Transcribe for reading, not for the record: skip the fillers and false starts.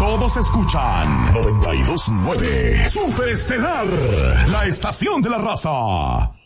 Todos escuchan 92.9 Super Estelar, la estación de la raza.